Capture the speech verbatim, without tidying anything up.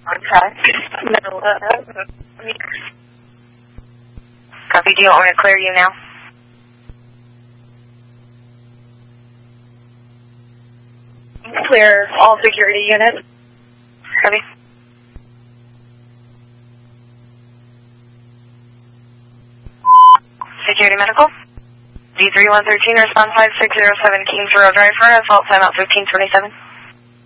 Okay. No, uh, copy, do you want me to clear you now? Clear all security units. Copy. Security medical. D three one thirteen, respond five six zero seven Kings Road Drive for assault, timeout fifteen twenty-seven.